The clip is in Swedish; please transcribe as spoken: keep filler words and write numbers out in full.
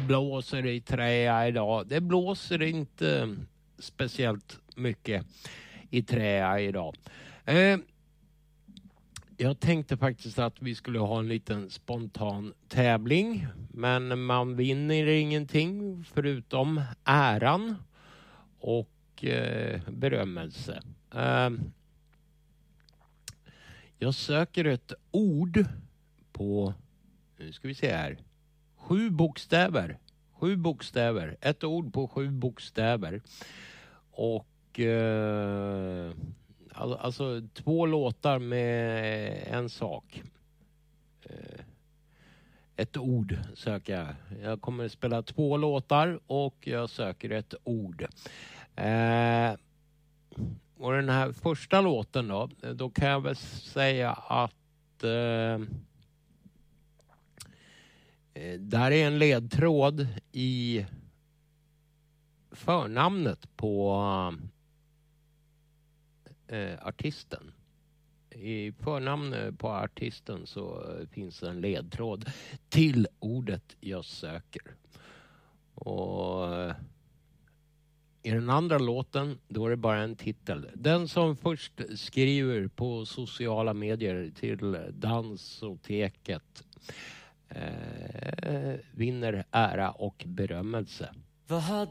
blåser i Träa idag. Det blåser inte speciellt mycket i Träa idag. Eh, jag tänkte faktiskt att vi skulle ha en liten spontan tävling. Men man vinner ingenting förutom äran och eh, berömmelse. Eh, jag söker ett ord på, nu ska vi se här, sju bokstäver. Sju bokstäver. Ett ord på sju bokstäver. Och eh, alltså två låtar med en sak. Eh, ett ord söker jag. Jag kommer att spela två låtar och jag söker ett ord. Eh, och den här första låten då, då kan jag väl säga att eh, där är en ledtråd i förnamnet på eh, artisten. I förnamnet på artisten så finns en ledtråd till ordet jag söker. Och i den andra låten då är det bara en titel. Den som först skriver på sociala medier till Dansoteket eh, vinner ära och berömmelse. Vad